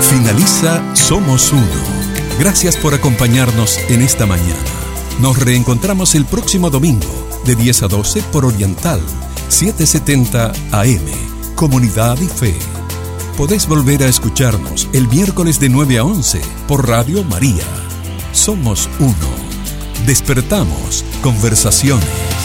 Finaliza Somos Uno. Gracias por acompañarnos en esta mañana. Nos reencontramos el próximo domingo de 10 a 12 por Oriental 770 AM. Comunidad y Fe. Podés volver a escucharnos el miércoles de 9 a 11 por Radio María. Somos Uno. Despertamos conversaciones.